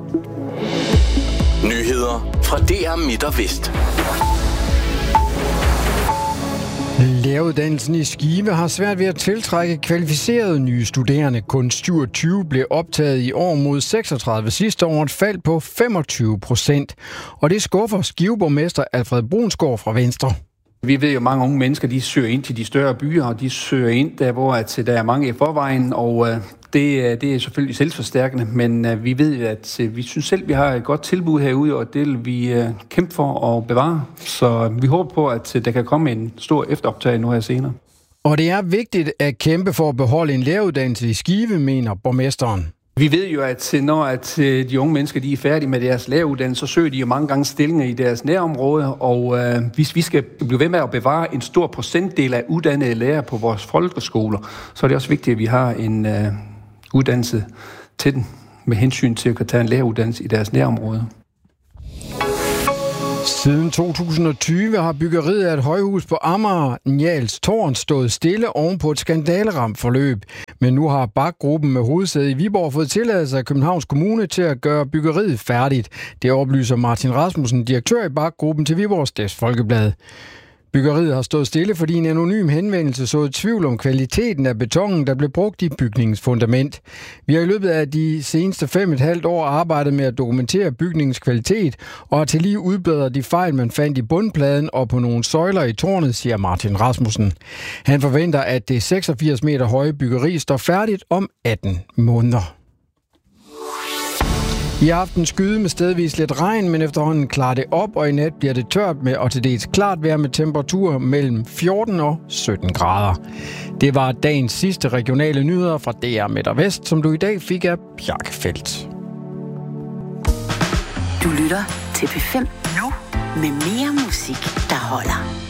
Nyheder fra DR Midt og Vest. Læreruddannelsen i Skive har svært ved at tiltrække kvalificerede nye studerende. Kun 27 blev optaget i år mod 36 sidste år, et fald på 25%. Og det skuffer Skiveborgmester Alfred Brunsgaard fra Venstre. Vi ved jo, at mange unge mennesker de søger ind til de større byer, og de søger ind der, hvor der er mange i forvejen, og det er selvfølgelig selvforstærkende, men vi ved, at vi synes selv, vi har et godt tilbud herude, og det vil vi kæmpe for at bevare. Så vi håber på, at der kan komme en stor efteroptag nu her senere. Og det er vigtigt at kæmpe for at beholde en læreruddannelse i Skive, mener borgmesteren. Vi ved jo, at når de unge mennesker de er færdige med deres læreruddannelse, så søger de jo mange gange stillinger i deres nærområde, og hvis vi skal blive ved med at bevare en stor procentdel af uddannede lærere på vores folkeskoler, så er det også vigtigt, at vi har en uddannelse til den med hensyn til at kunne tage en læreruddannelse i deres nærområde. Siden 2020 har byggeriet af et højhus på Amager, Njals Tårn, stået stille oven på et skandaleramt forløb. Men nu har Bach-gruppen med hovedsæde i Viborg fået tilladelse af Københavns Kommune til at gøre byggeriet færdigt. Det oplyser Martin Rasmussen, direktør i Bach-gruppen, til Viborgs Folkeblad. Byggeriet har stået stille, fordi en anonym henvendelse såede tvivl om kvaliteten af betonen, der blev brugt i bygningens fundament. Vi har i løbet af de seneste 5,5 år arbejdet med at dokumentere bygningens kvalitet, og har til lige udbedret de fejl, man fandt i bundpladen og på nogle søjler i tårnet, siger Martin Rasmussen. Han forventer, at det 86 meter høje byggeri står færdigt om 18 måneder. I aften skyde med stedvis lidt regn, men efterhånden klarer det op, og i nat bliver det tørt med og til dels klart vejr med temperaturer mellem 14 og 17 grader. Det var dagens sidste regionale nyheder fra DR Midt og Vest, som du i dag fik af Bjarke Feldt. Du lytter til P5 nu med mere musik, der holder.